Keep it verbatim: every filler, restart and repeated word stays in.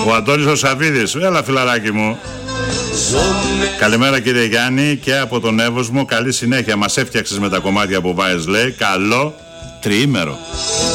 Ο Αντώνης ο Σαβίδης. Έλα φιλαράκι μου. Καλημέρα κύριε Γιάννη και από τον Εύωσμο. Καλή συνέχεια. Μας έφτιαξες με τα κομμάτια που βάζεις, λέει. Καλό τριήμερο.